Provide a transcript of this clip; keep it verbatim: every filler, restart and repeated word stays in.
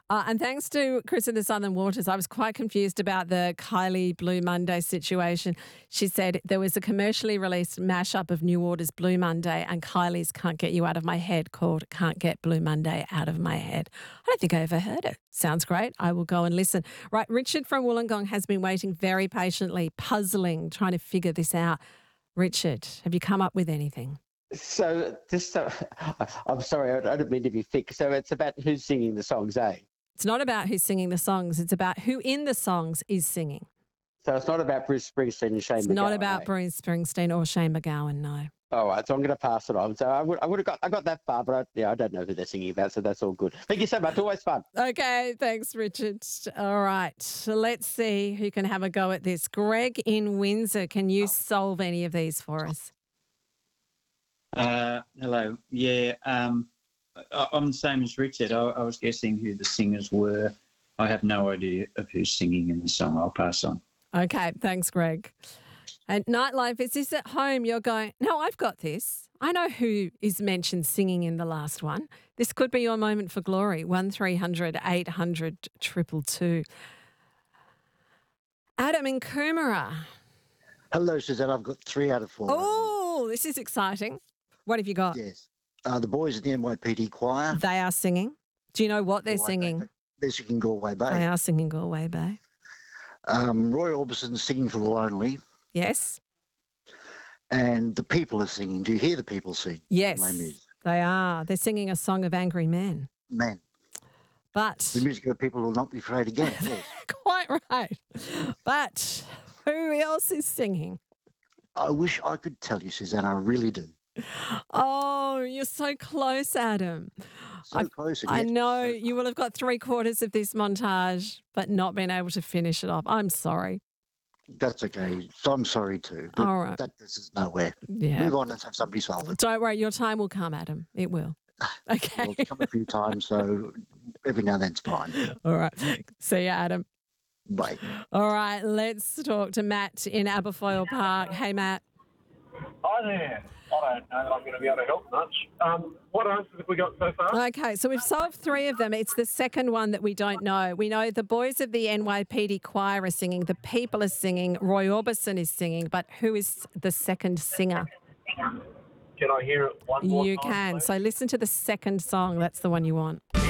Uh, and thanks to Chris in the Southern Waters, I was quite confused about the Kylie Blue Monday situation. She said there was a commercially released mashup of New Order's Blue Monday and Kylie's Can't Get You Out of My Head called Can't Get Blue Monday Out of My Head. I don't think I ever heard it. Sounds great. I will go and listen. Right, Richard from Wollongong has been waiting very patiently, puzzling, trying to figure this out. Richard, have you come up with anything? So, just so, I'm sorry, I don't mean to be thick. So it's about who's singing the songs, eh? It's not about who's singing the songs. It's about who in the songs is singing. So it's not about Bruce Springsteen and Shane It's McGowan, not about eh? Bruce Springsteen or Shane McGowan, no. All right, so I'm going to pass it on. So I would, I would have got, I got that far, but I, yeah, I don't know who they're singing about, so that's all good. Thank you so much. Always fun. Okay, thanks, Richard. All right, so let's see who can have a go at this. Greg in Windsor, can you solve any of these for us? Uh, hello. Yeah, um, I, I'm the same as Richard. I, I was guessing who the singers were. I have no idea of who's singing in the song. I'll pass on. Okay, thanks, Greg. And Nightlife, is this at home? You're going, no, I've got this. I know who is mentioned singing in the last one. This could be your moment for glory. one three hundred eight hundred two two two. Adam in Coomera. Hello, Suzanne. I've got three out of four. Oh, this is exciting. What have you got? Yes. Uh, the boys in the N Y P D choir. They are singing. Do you know what they're Galway singing? Bay. They're singing Galway Bay. They are singing Galway Bay. Um, Roy Orbison singing for the Lonely. Yes. And the people are singing. Do you hear the people sing? Yes, My music. they are. They're singing a song of angry men. Man. But The music of people will not be afraid again. Yes. quite right. But who else is singing? I wish I could tell you, Suzanne. I really do. Oh, you're so close, Adam. So I, close. and I yet know so you will have got three quarters of this montage, but not been able to finish it off. I'm sorry. That's okay. So I'm sorry too. But All right. That this is nowhere. Yeah. Move on and have somebody solve it. Don't worry, your time will come, Adam. It will. Okay. Well, it's come a few times, so every now and then it's fine. All right. See you, Adam. Bye. All right, let's talk to Matt in Aberfoyle Park. Hey, Matt. Hi there. I don't know that I'm going to be able to help much. Um, what answers have we got so far? Okay, so we've solved three of them. It's the second one that we don't know. We know the boys of the N Y P D choir are singing, the people are singing, Roy Orbison is singing, but who is the second singer? Can I hear it one more You time? can. please? So listen to the second song. That's the one you want.